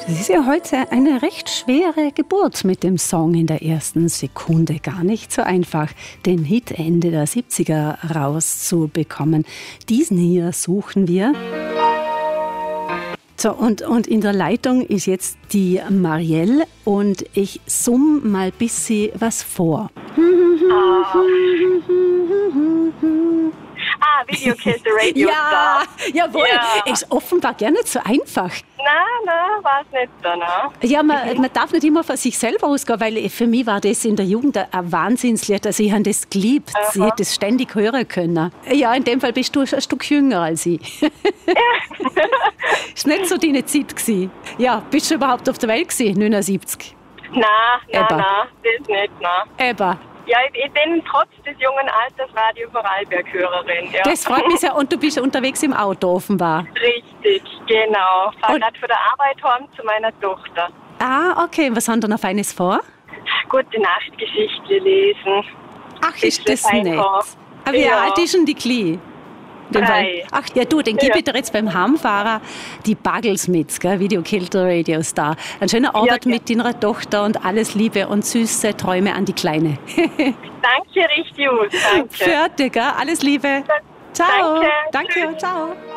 Das ist ja heute eine recht schwere Geburt mit dem Song in der ersten Sekunde. Gar nicht so einfach, den Hit Ende der 70er rauszubekommen. Diesen hier suchen wir. So, und in der Leitung ist jetzt die Marielle und ich summe mal ein bisschen was vor. Video Kill the Radio Ja, Star. jawohl. Ja. Ist offenbar gar nicht so einfach. Nein, war es nicht so, ne? Ja, man darf nicht immer von sich selber ausgehen, weil für mich war das in der Jugend ein Wahnsinnslied. Also ich habe das geliebt. Ich hätte das ständig hören können. Ja, in dem Fall bist du ein Stück jünger als ich. Ist nicht so deine Zeit gewesen. Ja, bist du überhaupt auf der Welt gewesen, 79? Nein, Eben. das nicht, ne? Eben. Ja, ich bin trotz des jungen Alters Radio Vorarlberg-Hörerin, ja. Das freut mich sehr. Und du bist unterwegs im Auto offenbar. Richtig, genau. Fahr Und- gerade von der Arbeit heim zu meiner Tochter. Ah, okay. Was haben da noch Feines vor? Gute Nachtgeschichte lesen. Ach, ist das Bisschen nett. einfach. Aber wie Ja. alt ist denn die Kleine? 3. Ach ja, du, den gebe Ja. ich dir jetzt beim Heimfahrer die Buggles mit, gell? Video Kill the Radio Star. Eine schöne Arbeit gell. mit deiner Tochter und alles Liebe und süße Träume an die Kleine. Danke, richtig gut. Danke. Fertig, gell? Alles Liebe. Ciao. Danke. Danke, Tschüss. ciao.